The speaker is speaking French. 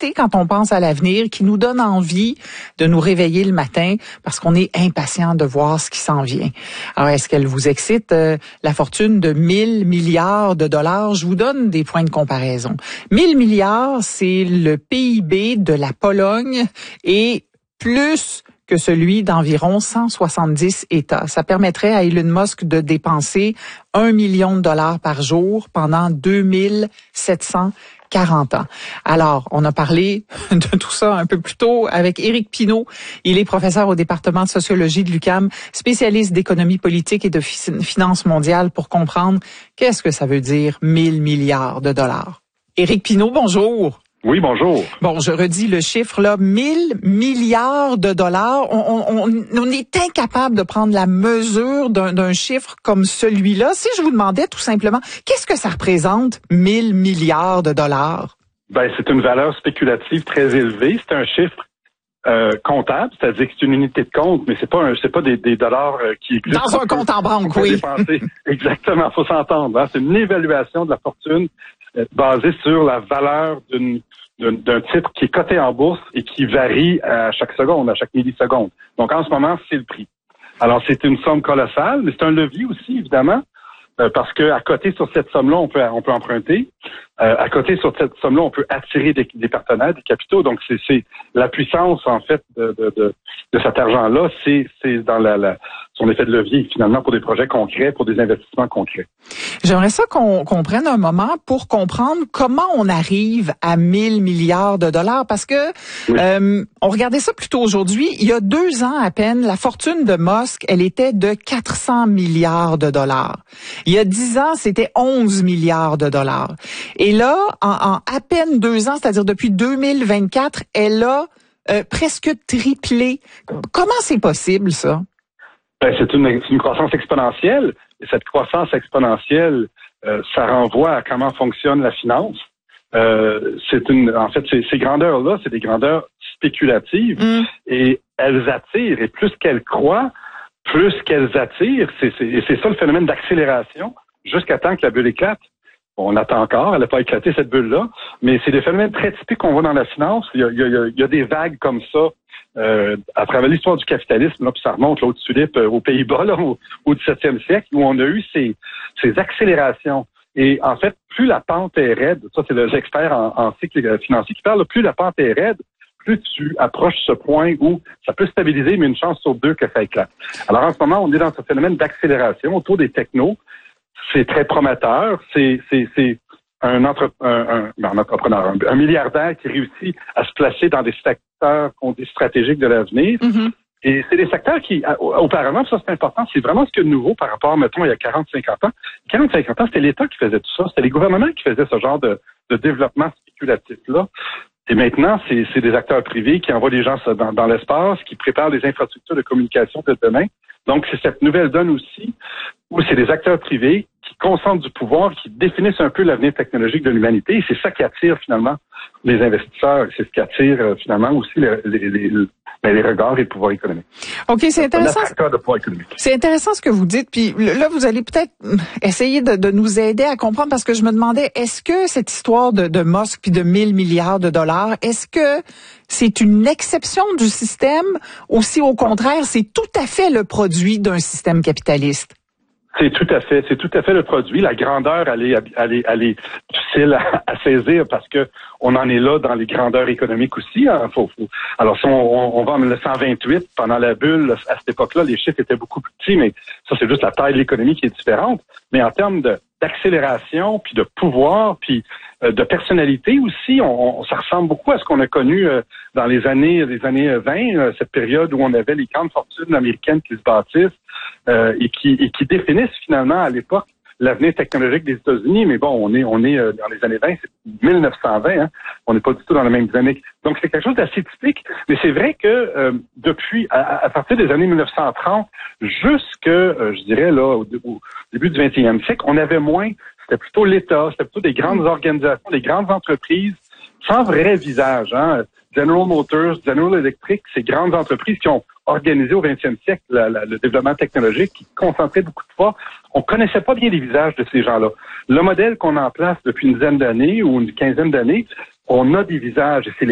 excité quand on pense à l'avenir, qui nous donne envie de nous réveiller le matin parce qu'on est impatient de voir ce qui s'en vient. Alors, est-ce qu'elle vous excite la fortune de 1000 milliards de dollars? Je vous donne des points de comparaison. 1000 milliards, c'est le PIB de la Pologne et plus que celui d'environ 170 États. Ça permettrait à Elon Musk de dépenser 1 million de dollars par jour pendant 2740 ans. Alors, on a parlé de tout ça un peu plus tôt avec Éric Pinault. Il est professeur au département de sociologie de l'UQAM, spécialiste d'économie politique et de finances mondiales pour comprendre qu'est-ce que ça veut dire 1000 milliards de dollars. Éric Pinault, bonjour. Oui, bonjour. Bon, je redis le chiffre là, 1000 milliards de dollars. On est incapable de prendre la mesure d'un chiffre comme celui-là. Si je vous demandais tout simplement, qu'est-ce que ça représente 1000 milliards de dollars? Ben, c'est une valeur spéculative très élevée. C'est un chiffre comptable, c'est-à-dire que c'est une unité de compte, mais c'est pas des dollars qui existent. Dans un compte en banque, oui. Exactement, faut s'entendre. Hein? C'est une évaluation de la fortune basée sur la valeur d'un titre qui est coté en bourse et qui varie à chaque seconde, à chaque milliseconde. Donc, en ce moment, c'est le prix. Alors, c'est une somme colossale, mais c'est un levier aussi, évidemment, parce que à côté sur cette somme-là, on peut emprunter. À côté sur cette somme-là, on peut attirer des partenaires, des capitaux. Donc, c'est la puissance, en fait, de cet argent-là, c'est dans son effet de levier, finalement, pour des projets concrets, pour des investissements concrets. J'aimerais ça qu'on prenne un moment pour comprendre comment on arrive à 1000 milliards de dollars, parce que oui. On regardait ça plutôt aujourd'hui. Il y a 2 ans à peine, la fortune de Musk, elle était de 400 milliards de dollars. Il y a 10 ans, c'était 11 milliards de dollars. Et là, en à peine 2 ans, c'est-à-dire depuis 2024, elle a presque triplé. Comment c'est possible, ça? Ben, c'est une croissance exponentielle. Et cette croissance exponentielle, ça renvoie à comment fonctionne la finance. Ces grandeurs-là, c'est des grandeurs spéculatives et elles attirent. Et plus qu'elles croient, plus qu'elles attirent. Et c'est ça le phénomène d'accélération jusqu'à temps que la bulle éclate. On attend encore, elle n'a pas éclaté cette bulle-là, mais c'est des phénomènes très typiques qu'on voit dans la finance. Il y a des vagues comme ça à travers l'histoire du capitalisme, là, puis ça remonte là, au tulipe aux Pays-Bas, là, au XVIIe siècle, où on a eu ces accélérations. Et en fait, plus la pente est raide, ça c'est l'expert en cycle financier qui parle, plus la pente est raide, plus tu approches ce point où ça peut stabiliser, mais une chance sur 2 que ça éclate. Alors en ce moment, on est dans ce phénomène d'accélération autour des technos. C'est très prometteur. C'est un entrepreneur, un milliardaire qui réussit à se placer dans des secteurs qu'on dit stratégiques de l'avenir. Mm-hmm. Et c'est des secteurs qui, auparavant, ça c'est important, c'est vraiment ce qu'il y a de nouveau par rapport, mettons, il y a 40-50 ans. 40-50 ans, c'était l'État qui faisait tout ça. C'était les gouvernements qui faisaient ce genre de développement spéculatif-là. Et maintenant, c'est des acteurs privés qui envoient des gens dans l'espace, qui préparent des infrastructures de communication de demain. Donc, c'est cette nouvelle donne aussi où c'est des acteurs privés qui concentrent du pouvoir, qui définissent un peu l'avenir technologique de l'humanité. Et c'est ça qui attire finalement les investisseurs. C'est ce qui attire finalement aussi les regards et le pouvoir économique. OK, c'est intéressant. De pouvoir économique. C'est intéressant ce que vous dites. Puis là, vous allez peut-être essayer de nous aider à comprendre, parce que je me demandais, est-ce que cette histoire de Musk puis de 1000 milliards de dollars, est-ce que c'est une exception du système ou si au contraire, c'est tout à fait le produit d'un système capitaliste? C'est tout à fait le produit. La grandeur, elle est difficile à saisir parce que on en est là dans les grandeurs économiques aussi. Hein. Alors, si on va en 1928, pendant la bulle, à cette époque-là, les chiffres étaient beaucoup plus petits, mais ça, c'est juste la taille de l'économie qui est différente. Mais en termes d'accélération, puis de pouvoir, puis de personnalité aussi, ça ressemble beaucoup à ce qu'on a connu dans les années 20, cette période où on avait les grandes fortunes américaines qui se bâtissent et qui définissent finalement à l'époque l'avenir technologique des États-Unis. Mais bon, on est dans les années 20, c'est 1920, hein, on n'est pas du tout dans la même dynamique. Donc c'est quelque chose d'assez typique, mais c'est vrai que depuis, à partir des années 1930 jusque, je dirais là, au début du 21e siècle, on avait moins. C'était plutôt l'État, c'était plutôt des grandes organisations, des grandes entreprises sans vrai visage. Hein. General Motors, General Electric, ces grandes entreprises qui ont organisé au 20e siècle le développement technologique, qui concentraient beaucoup de pouvoir. On connaissait pas bien les visages de ces gens-là. Le modèle qu'on a en place depuis une dizaine d'années ou une quinzaine d'années, on a des visages et c'est